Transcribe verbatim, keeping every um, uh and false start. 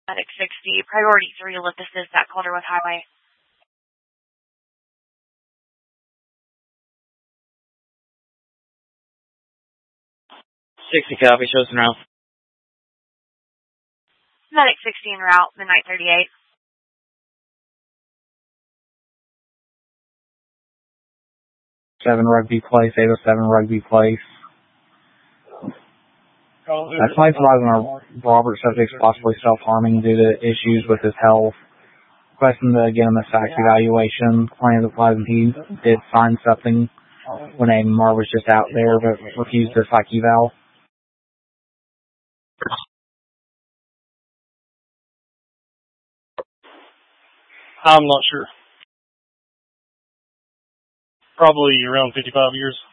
Medic sixty, priority three, lift assist at Calderwood Highway. sixty copy, shows en route. Medic sixty en route, midnight thirty-eight. seven Rugby Place, eight oh seven Rugby Place. That's my advising our Robert subject's possibly self-harming due to issues with his health. Requesting to get him a psych evaluation. Claims advising he did sign something when A M R was just out there, but refused the psych eval. I'm not sure. Probably around fifty-five years.